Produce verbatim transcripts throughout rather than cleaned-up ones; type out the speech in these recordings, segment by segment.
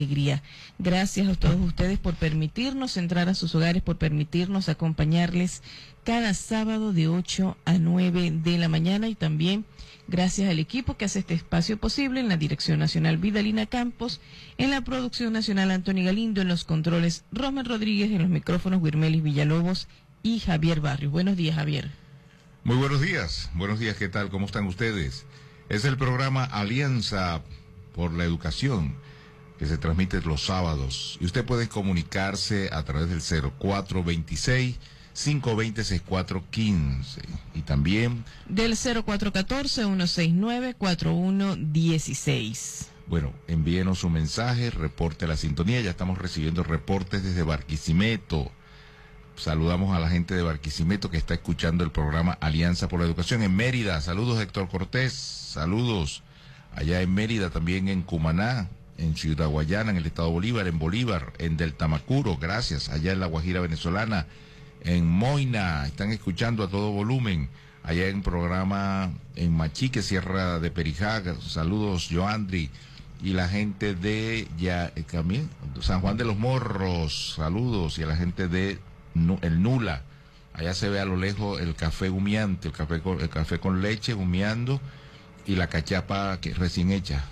Alegría. Gracias a todos ustedes por permitirnos entrar a sus hogares, por permitirnos acompañarles cada sábado de ocho a nueve de la mañana, y también gracias al equipo que hace este espacio posible, en la Dirección Nacional Vidalina Campos, en la Producción Nacional Antonio Galindo, en los controles Romer Rodríguez, en los micrófonos Wirmelis Villalobos y Javier Barrios. Buenos días, Javier. Muy buenos días, buenos días, ¿qué tal? ¿Cómo están ustedes? Es el programa Alianza por la Educación, que se transmite los sábados, y usted puede comunicarse a través del cero cuatro veintiséis, cinco veinte, sesenta y cuatro quince, y también del cero cuatro catorce, ciento sesenta y nueve, cuarenta y uno dieciséis. Bueno, envíenos su mensaje, reporte a la sintonía. Ya estamos recibiendo reportes desde Barquisimeto. Saludamos a la gente de Barquisimeto que está escuchando el programa Alianza por la Educación. En Mérida, saludos Héctor Cortés, saludos allá en Mérida, también en Cumaná, en Ciudad Guayana, en el estado Bolívar, en Bolívar, en Deltamacuro, gracias, allá en la Guajira venezolana, en Moina, están escuchando a todo volumen, allá en programa en Machique, Sierra de Perijá, saludos Joandri, y la gente de ya, también, San Juan de los Morros, saludos, y a la gente de el Nula, allá se ve a lo lejos el café humeante, el café con, el café con leche humeando, y la cachapa que recién hecha.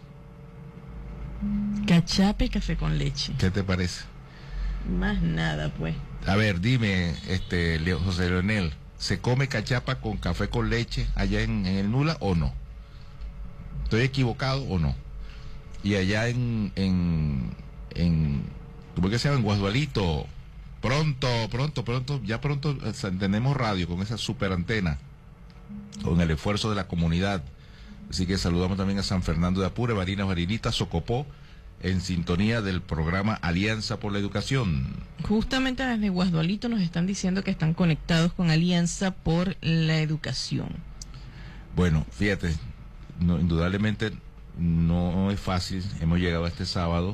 Cachapa y café con leche. ¿Qué te parece? Más nada, pues. A ver, dime, este Leo, José Leonel, ¿se come cachapa con café con leche allá en, en el Nula o no? ¿Estoy equivocado o no? Y allá en, en, en ¿cómo es que se llama? En Guasdualito, pronto, pronto, pronto, ya pronto tenemos radio con esa super antena, con el esfuerzo de la comunidad. Así que saludamos también a San Fernando de Apure, Barinas, Barinita, Socopó, en sintonía del programa Alianza por la Educación. Justamente desde Guasdualito nos están diciendo que están conectados con Alianza por la Educación. Bueno, fíjate, no, indudablemente no es fácil, hemos llegado a este sábado,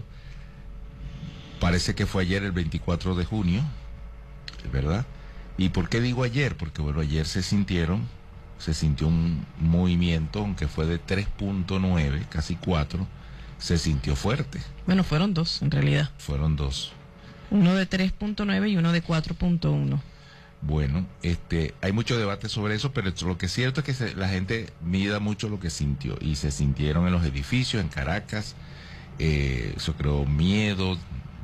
parece que fue ayer el veinticuatro de junio, ¿verdad? ¿Y por qué digo ayer? Porque bueno, ayer se sintieron... se sintió un movimiento, aunque fue de tres punto nueve, casi cuatro, se sintió fuerte. Bueno, fueron dos, en realidad. Fueron dos. Uno de tres punto nueve y uno de cuatro punto uno. Bueno, este, hay mucho debate sobre eso, pero lo que es cierto es que se, la gente mida mucho lo que sintió, y se sintieron en los edificios, en Caracas, eh, eso creó miedo,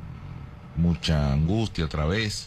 mucha angustia otra vez.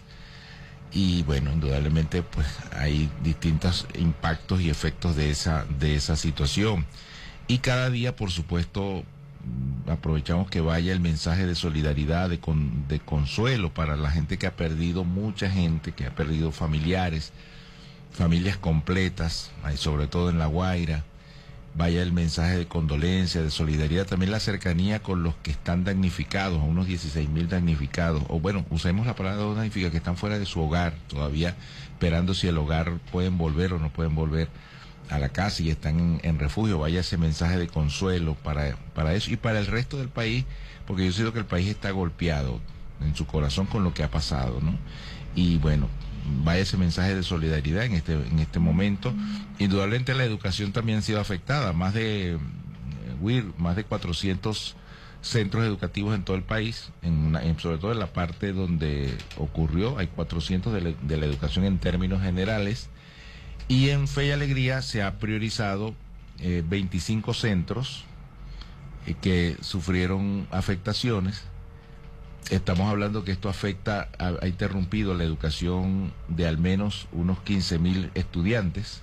Y bueno, indudablemente pues hay distintos impactos y efectos de esa de esa situación, y cada día por supuesto aprovechamos que vaya el mensaje de solidaridad, de, con, de consuelo para la gente que ha perdido, mucha gente que ha perdido familiares, familias completas, sobre todo en La Guaira. Vaya el mensaje de condolencia, de solidaridad, también la cercanía con los que están damnificados, a unos dieciséis mil damnificados, o bueno, usemos la palabra damnificados, que están fuera de su hogar, todavía esperando si el hogar pueden volver o no pueden volver a la casa y están en, en refugio. Vaya ese mensaje de consuelo para, para eso y para el resto del país, porque yo siento que el país está golpeado en su corazón con lo que ha pasado, ¿no? Y bueno, vaya ese mensaje de solidaridad en este en este momento. Indudablemente la educación también ha sido afectada, más de eh, más de cuatrocientos centros educativos en todo el país, en una, en, sobre todo en la parte donde ocurrió, hay cuatrocientos de la, de la educación en términos generales, y en Fe y Alegría se ha priorizado eh, veinticinco centros eh, que sufrieron afectaciones. Estamos hablando que esto afecta, ha, ha interrumpido la educación de al menos unos quince mil estudiantes,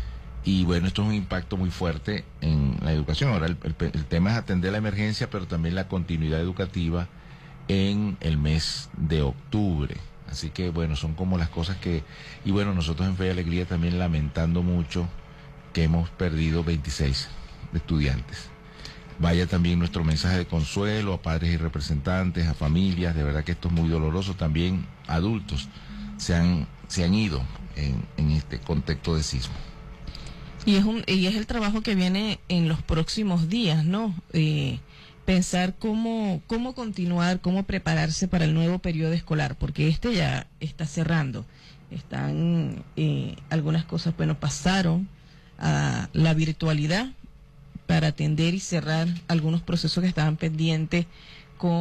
y bueno, esto es un impacto muy fuerte en la educación. Ahora el, el, el tema es atender la emergencia, pero también la continuidad educativa en el mes de octubre. Así que bueno, son como las cosas que, y bueno, nosotros en Fe y Alegría también lamentando mucho que hemos perdido veintiséis estudiantes. Vaya también nuestro mensaje de consuelo a padres y representantes, a familias. De verdad que esto es muy doloroso. También adultos se han, se han ido en, en este contexto de sismo. Y es, un, y es el trabajo que viene en los próximos días, ¿no? Eh, pensar cómo, cómo continuar, cómo prepararse para el nuevo periodo escolar, porque este ya está cerrando. Están eh, algunas cosas, bueno, pasaron a la virtualidad para atender y cerrar algunos procesos que estaban pendientes